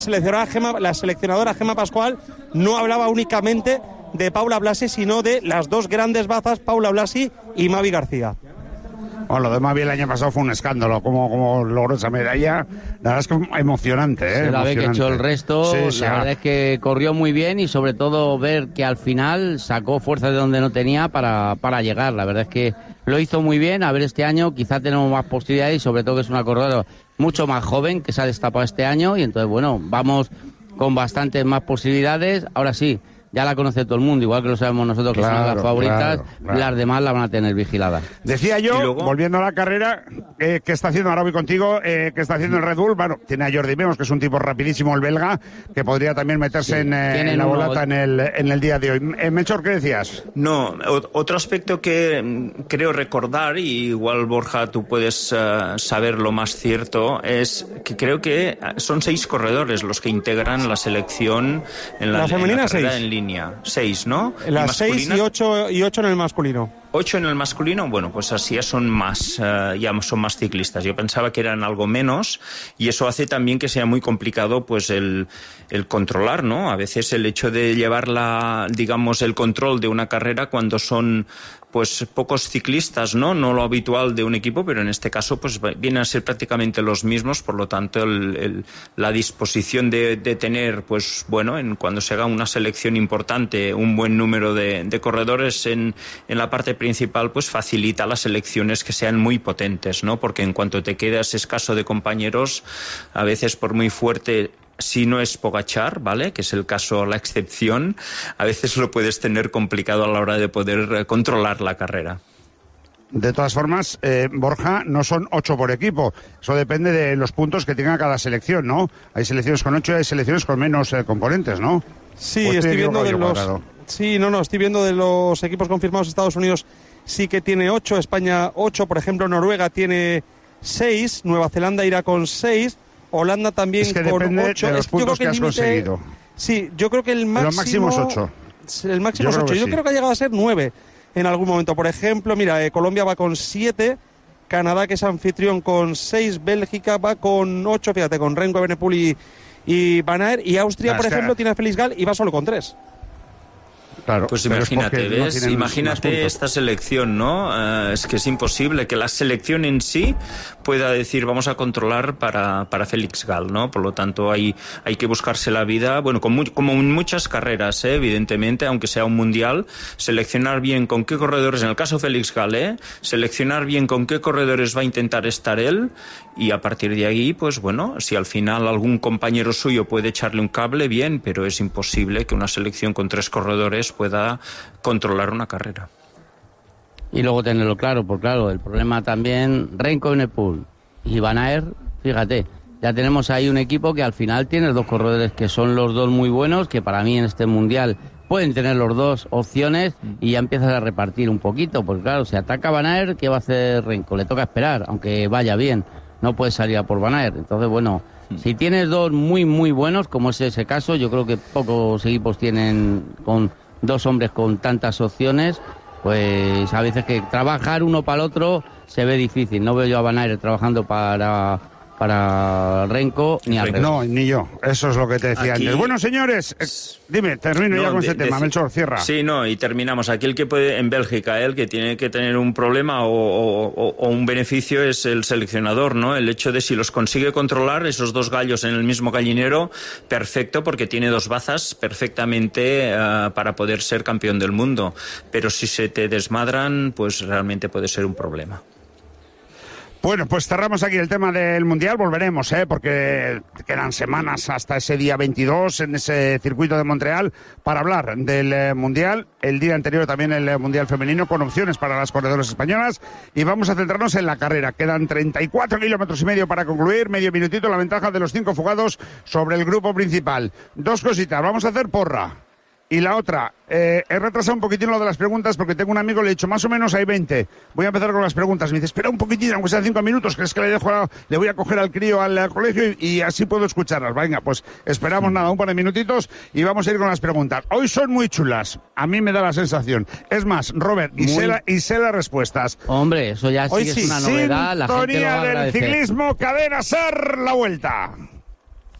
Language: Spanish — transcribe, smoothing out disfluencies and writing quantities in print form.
La seleccionadora Gemma Pascual no hablaba únicamente de Paula Blasi, sino de las dos grandes bazas, Paula Blasi y Mavi García. Bueno, lo de Mavi el año pasado fue un escándalo, como logró esa medalla. La verdad es que emocionante, ¿eh? Se la ve que echó el resto, sí, la verdad es que corrió muy bien y sobre todo ver que al final sacó fuerza de donde no tenía para llegar. La verdad es que lo hizo muy bien. A ver, este año quizá tenemos más posibilidades y sobre todo que es una corredora mucho más joven que se ha destapado este año y entonces, bueno, vamos con bastantes más posibilidades. Ahora sí, ya la conoce todo el mundo, igual que lo sabemos nosotros, que son las favoritas, claro. Las demás la van a tener vigiladas. Decía yo, luego, volviendo a la carrera, que está haciendo, ahora voy contigo, que está haciendo el Red Bull. Bueno, tiene a Jordi Meus, que es un tipo rapidísimo, el belga, que podría también meterse en la volata en el día de hoy. Melchor, ¿qué decías? No, otro aspecto que creo recordar, y igual Borja tú puedes saber lo más cierto, es que creo que son 6 corredores los que integran la selección en la femenina, carrera 6. En línea. 6, ¿no? Las 6 y 8 en el masculino. 8 en el masculino, bueno, pues así ya son más ciclistas. Yo pensaba que eran algo menos y eso hace también que sea muy complicado pues el controlar, ¿no? A veces el hecho de llevar el control de una carrera cuando son pues pocos ciclistas, ¿no? No lo habitual de un equipo, pero en este caso pues vienen a ser prácticamente los mismos, por lo tanto la disposición de tener, pues bueno, cuando se haga una selección importante, un buen número de corredores en la parte principal, pues facilita las selecciones que sean muy potentes, ¿no? Porque en cuanto te quedas escaso de compañeros, a veces por muy fuerte, si no es Pogačar, ¿vale?, que es el caso, la excepción, a veces lo puedes tener complicado a la hora de poder controlar la carrera. De todas formas, Borja, no son 8 por equipo. Eso depende de los puntos que tenga cada selección, ¿no? Hay selecciones con 8 y hay selecciones con menos componentes, ¿no? Sí, estoy viendo de los... Sí, estoy viendo de los equipos confirmados. Estados Unidos sí que tiene 8, España 8, por ejemplo, Noruega tiene 6, Nueva Zelanda irá con 6, Holanda también es que con depende 8. De los puntos que has conseguido. Sí, yo creo que el máximo... Los máximos 8. El máximo es 8. Yo creo que ha llegado a ser 9 en algún momento. Por ejemplo, mira, Colombia va con 7, Canadá, que es anfitrión, con 6, Bélgica va con 8, fíjate, con Renko, Evenepoel y Van Aert, y Austria, por ejemplo, tiene a Felix Gall y va solo con 3. Claro, pues imagínate, ¿ves? Imagínate esta selección, ¿no? Es que es imposible que la selección en sí pueda decir vamos a controlar para Felix Gall, ¿no? Por lo tanto hay que buscarse la vida, bueno, como en muchas carreras, evidentemente, aunque sea un mundial, seleccionar bien con qué corredores, en el caso de Felix Gall, seleccionar bien con qué corredores va a intentar estar él y a partir de ahí, pues bueno, si al final algún compañero suyo puede echarle un cable, bien, pero es imposible que una selección con 3 corredores pueda controlar una carrera. Y luego tenerlo claro, porque claro, el problema también, Renko, Evenepoel y Van Aert, fíjate, ya tenemos ahí un equipo que al final tiene 2 corredores que son los 2 muy buenos, que para mí en este mundial pueden tener los 2 opciones y ya empiezas a repartir un poquito, porque claro, si ataca Van Aert, ¿qué va a hacer Renko? Le toca esperar, aunque vaya bien, no puede salir a por Van Aert. Entonces, bueno, si tienes 2 muy, muy buenos, como es ese caso, yo creo que pocos equipos tienen con 2 hombres con tantas opciones, pues a veces que trabajar uno para el otro se ve difícil. No veo yo a Van Aert trabajando para Renko ni al revés. No, ni yo. Eso es lo que te decía antes. Bueno, señores, dime, termino ya con este tema. Melchor, cierra. Sí, y terminamos. Aquí el que puede, en Bélgica, el que tiene que tener un problema o un beneficio es el seleccionador, ¿no? El hecho de si los consigue controlar, esos 2 gallos en el mismo gallinero, perfecto, porque tiene 2 bazas perfectamente para poder ser campeón del mundo. Pero si se te desmadran, pues realmente puede ser un problema. Bueno, pues cerramos aquí el tema del Mundial, volveremos, porque quedan semanas hasta ese día 22 en ese circuito de Montreal para hablar del Mundial. El día anterior también el Mundial femenino con opciones para las corredoras españolas y vamos a centrarnos en la carrera. Quedan 34 kilómetros y medio para concluir, medio minutito, la ventaja de los 5 fugados sobre el grupo principal. 2 cositas, vamos a hacer porra. Y la otra, he retrasado un poquitín lo de las preguntas porque tengo un amigo, le he dicho más o menos hay 20. Voy a empezar con las preguntas. Me dice, espera un poquitín, aunque sean 5 minutos, que es que le voy a coger al crío al colegio y así puedo escucharlas. Venga, pues esperamos un par de minutitos y vamos a ir con las preguntas. Hoy son muy chulas, a mí me da la sensación. Es más, Robert, y sé las respuestas. Hombre, eso ya sí que es una novedad. La gente lo va a agradecer. Sintonía del ciclismo, Cadena Ser, la vuelta.